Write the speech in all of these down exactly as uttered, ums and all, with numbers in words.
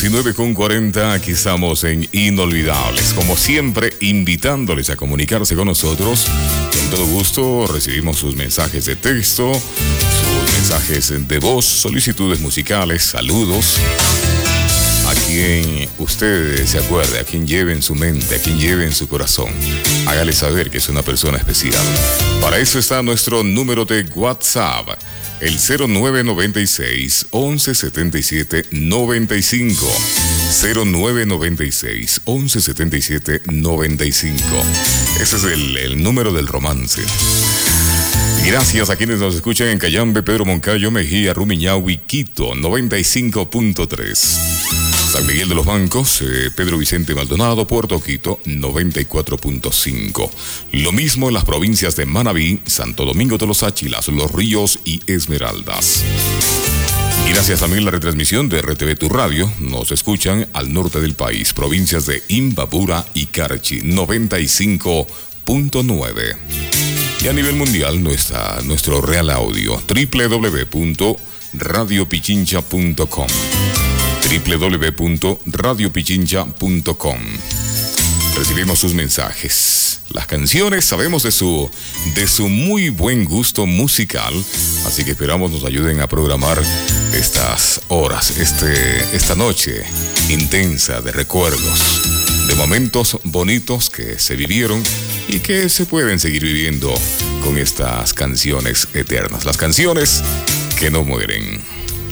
diecinueve con cuarenta, aquí estamos en Inolvidables. Como siempre, invitándoles a comunicarse con nosotros. Con todo gusto recibimos sus mensajes de texto, sus mensajes de voz, solicitudes musicales, saludos. A quien usted se acuerde, a quien lleve en su mente, a quien lleve en su corazón. Hágale saber que es una persona especial. Para eso está nuestro número de WhatsApp. El cero nueve nueve seis, once setenta y siete, noventa y cinco. cero nueve nueve seis, once setenta y siete, noventa y cinco. Ese es el, el número del romance. Gracias a quienes nos escuchan en Cayambe, Pedro Moncayo, Mejía, Rumiñahui y Quito, noventa y cinco punto tres. San Miguel de los Bancos, eh, Pedro Vicente Maldonado, Puerto Quito, noventa y cuatro punto cinco. Lo mismo en las provincias de Manabí, Santo Domingo de los Áchilas, Los Ríos y Esmeraldas. Y gracias también a la retransmisión de R T V Tu Radio, nos escuchan al norte del país, provincias de Imbabura y Carchi, noventa y cinco punto nueve. Y a nivel mundial, nuestra, nuestro Real Audio, doble u doble u doble u punto radio pichincha punto com. doble u doble u doble u punto radio pichincha punto com. Recibimos sus mensajes. Las canciones, sabemos de su, de su muy buen gusto musical, así que esperamos nos ayuden a programar estas horas, este, esta noche intensa de recuerdos, de momentos bonitos que se vivieron y que se pueden seguir viviendo con estas canciones eternas, las canciones que no mueren.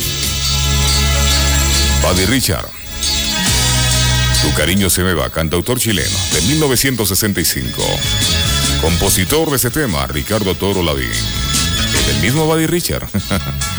Buddy Richard, Tu cariño se me va, cantautor chileno de mil novecientos sesenta y cinco. Compositor de ese tema, Ricardo Toro Lavín. Es el mismo Buddy Richard.